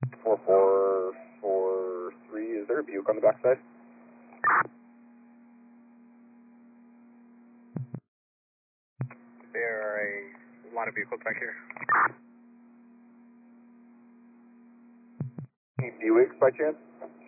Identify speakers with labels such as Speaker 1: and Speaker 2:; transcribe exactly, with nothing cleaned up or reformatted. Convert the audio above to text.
Speaker 1: four four four three, is there a Buick on the backside?
Speaker 2: There are a lot of vehicles back here.
Speaker 1: Any Buicks by chance?